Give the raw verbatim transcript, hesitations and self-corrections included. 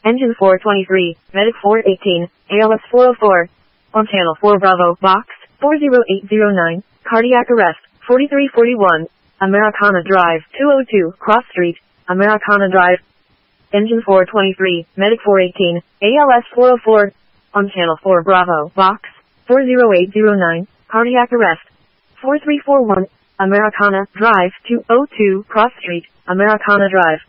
Engine four twenty-three, Medic four eighteen, A L S four oh four. On Channel four Bravo, Box four oh eight oh nine, Cardiac Arrest, forty-three forty-one, Americana Drive, two oh two, Cross Street, Americana Drive. Engine four twenty-three, Medic four eighteen, A L S four oh four. On Channel four Bravo, Box four oh eight oh nine, Cardiac Arrest, four three four one, Americana Drive, two oh two, Cross Street, Americana Drive.